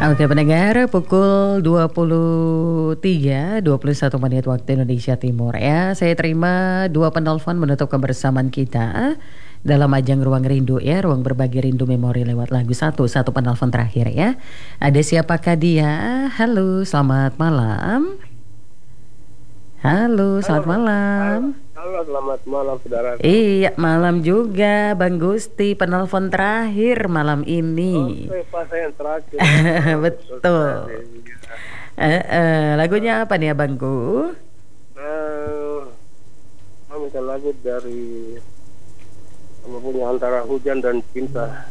Oke pendengar, pukul 21 menit waktu Indonesia Timur ya. Saya terima dua penelpon menutup kebersamaan kita dalam ajang Ruang Rindu ya, ruang berbagi rindu memori lewat lagu. Satu penelpon terakhir ya. Ada siapakah dia? Halo, selamat malam. Halo, selamat malam. Halo, selamat malam saudara. Iya, malam juga Bang Gusti, penelpon terakhir malam ini. Oke, Pak, saya yang terakhir. Betul. Lagunya apa nih abangku? Saya minta lagu dari punya Antara Hujan dan Cinta.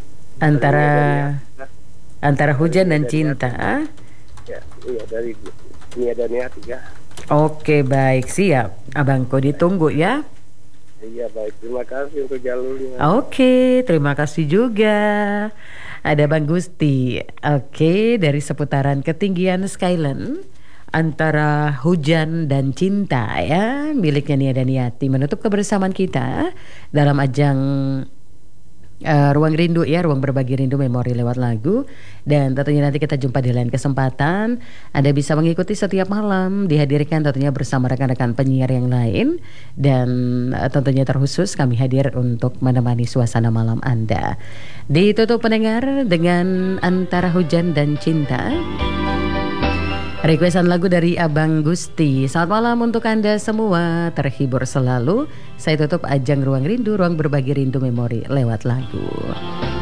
Antara hujan dan cinta. Ya, iya dari Nia Daniati ya. Oke, baik, siap. Abangku ditunggu ya. Iya, baik. Terima kasih untuk jalurnya. Oke, terima kasih juga. Ada Bang Gusti. Oke, dari seputaran Ketinggian Skyland. Antara Hujan dan Cinta ya, miliknya Nia Daniati, menutup kebersamaan kita dalam ajang Ruang Rindu ya, ruang berbagi rindu memori lewat lagu. Dan tentunya nanti kita jumpa di lain kesempatan. Anda bisa mengikuti setiap malam, dihadirkan tentunya bersama rekan-rekan penyiar yang lain. Dan tentunya terkhusus kami hadir untuk menemani suasana malam Anda. Ditutup pendengar dengan Antara Hujan dan Cinta, requestan lagu dari Abang Gusti. Selamat malam untuk Anda semua, terhibur selalu. Saya tutup ajang Ruang Rindu, ruang berbagi rindu memori lewat lagu.